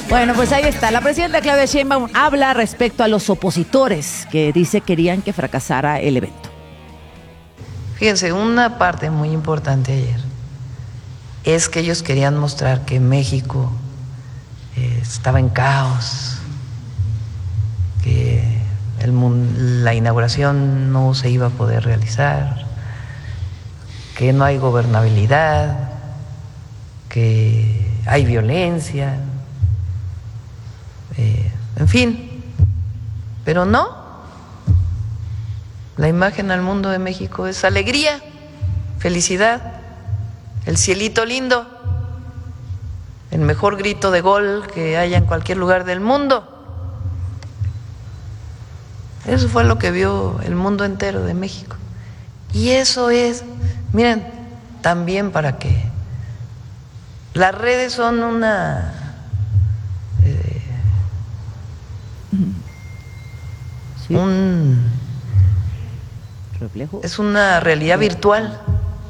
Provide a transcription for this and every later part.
Bueno, pues ahí está. La presidenta Claudia Sheinbaum habla respecto a los opositores que dice querían que fracasara el evento. Fíjense, una parte muy importante ayer es que ellos querían mostrar que México estaba en caos, que la inauguración no se iba a poder realizar, que no hay gobernabilidad, que hay violencia, en fin, pero no. La imagen al mundo de México es alegría, felicidad, el cielito lindo, el mejor grito de gol que haya en cualquier lugar del mundo. Eso fue lo que vio el mundo entero de México. Y eso es, miren, también para que las redes son es una realidad virtual.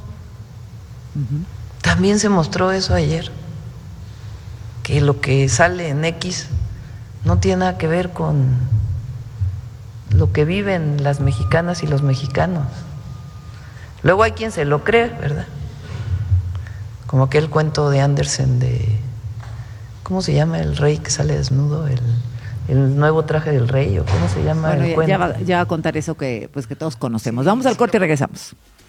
También se mostró eso ayer, que lo que sale en X no tiene nada que ver con lo que viven las mexicanas y los mexicanos. Luego hay quien se lo cree, ¿verdad? Como aquel cuento de Andersen de, ¿cómo se llama el rey que sale desnudo? El nuevo traje del rey, ¿o cómo se llama el cuento? Ya va a contar eso que todos conocemos. Vamos al corte y regresamos.